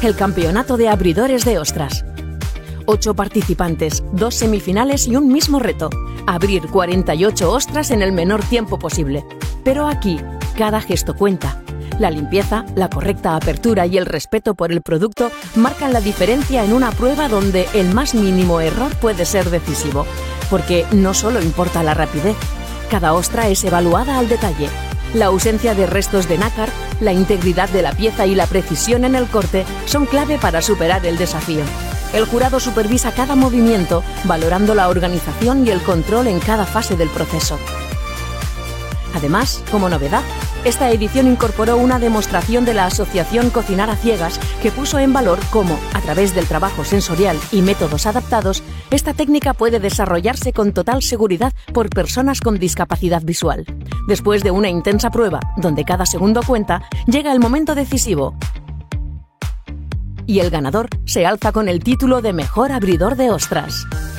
el Campeonato de Abridores de Ostras. 8 participantes, 2 semifinales y un mismo reto: abrir 48 ostras en el menor tiempo posible. Pero aquí, cada gesto cuenta. La limpieza, la correcta apertura y el respeto por el producto marcan la diferencia en una prueba donde el más mínimo error puede ser decisivo. Porque no solo importa la rapidez, cada ostra es evaluada al detalle. La ausencia de restos de nácar, la integridad de la pieza y la precisión en el corte son clave para superar el desafío. El jurado supervisa cada movimiento, valorando la organización y el control en cada fase del proceso. Además, como novedad, esta edición incorporó una demostración de la Asociación Cocinar a Ciegas que puso en valor cómo, a través del trabajo sensorial y métodos adaptados, esta técnica puede desarrollarse con total seguridad por personas con discapacidad visual. Después de una intensa prueba, donde cada segundo cuenta, llega el momento decisivo. Y el ganador se alza con el título de Mejor Abridor de Ostras.